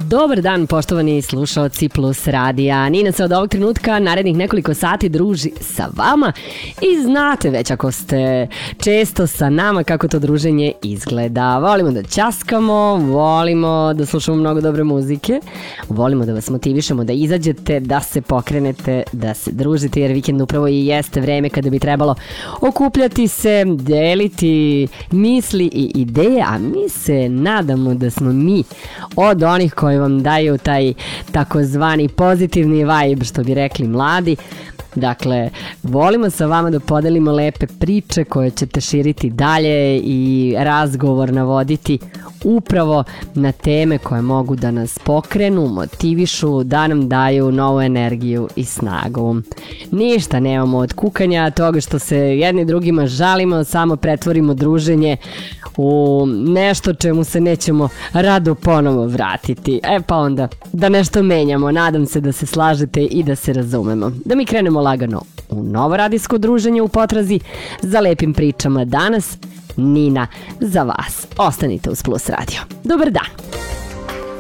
Dobar dan, poštovani slušaoci Plus radija. Nina se od ovog trenutka narednih nekoliko sati druži sa vama i znate već ako ste često sa nama kako to druženje izgleda. Volimo da ćaskamo, volimo da slušamo mnogo dobre muzike, volimo da vas motivišemo da izađete, da se pokrenete, da se družite, jer vikend upravo i jeste vreme kada bi trebalo okupljati se, deliti misli i ideje, a mi se nadamo da smo mi od onih koji vam daju taj takozvani pozitivni vibe, što bi rekli mladi. Dakle, volimo sa vama da podelimo lepe priče koje ćete širiti dalje i razgovor navoditi upravo na teme koje mogu da nas pokrenu, motivišu, da nam daju novu energiju i snagu. Ništa nemamo od kukanja, toga što se jedni drugima žalimo, samo pretvorimo druženje u nešto čemu se nećemo rado ponovo vratiti. Pa onda, da nešto menjamo, nadam se da se slažete i da se razumemo. Da mi krenemo lagano u novo radijsko druženje u potrazi za lepim pričama danas. Nina za vas. Ostanite uz Plus radio. Dobar dan!